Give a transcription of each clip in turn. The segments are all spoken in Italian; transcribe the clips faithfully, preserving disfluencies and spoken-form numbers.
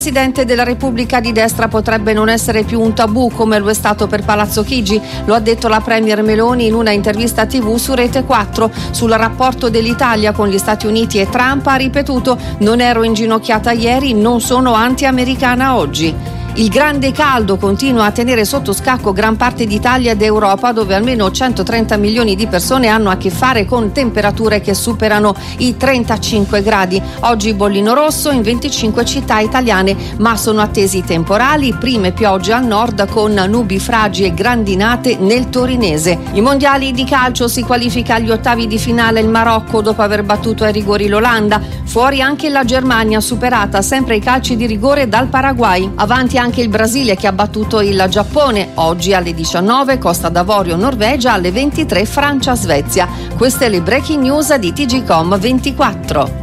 Il Presidente della Repubblica di destra potrebbe non essere più un tabù come lo è stato per Palazzo Chigi, lo ha detto la Premier Meloni in una intervista tivù su Rete quattro. Sul rapporto dell'Italia con gli Stati Uniti e Trump ha ripetuto: non ero inginocchiata ieri, non sono anti-americana oggi. Il grande caldo continua a tenere sotto scacco gran parte d'Italia ed Europa, dove almeno centotrenta milioni di persone hanno a che fare con temperature che superano i trentacinque gradi. Oggi bollino rosso in venticinque città italiane, ma sono attesi temporali, prime piogge al nord con nubifragi e grandinate nel torinese. I mondiali di calcio, si qualifica agli ottavi di finale il Marocco dopo aver battuto ai rigori l'Olanda. Fuori anche la Germania, superata sempre ai calci di rigore dal Paraguay. Avanti anche il Brasile che ha battuto il Giappone. Oggi alle diciannove Costa d'Avorio Norvegia, alle ventitré Francia Svezia. Queste le breaking news di T G Com ventiquattro.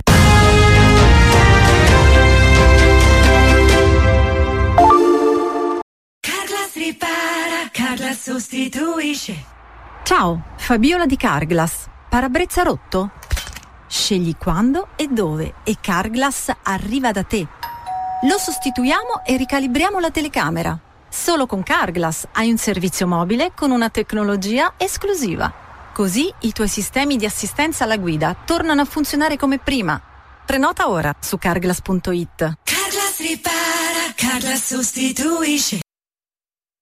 Carglass ripara, Carglass sostituisce. Ciao, Fabiola di Carglass. Parabrezza rotto? Scegli quando e dove e Carglass arriva da te. Lo sostituiamo e ricalibriamo la telecamera. Solo con Carglass hai un servizio mobile con una tecnologia esclusiva. Così i tuoi sistemi di assistenza alla guida tornano a funzionare come prima. Prenota ora su carglass punto it. Carglass ripara, Carglass sostituisce.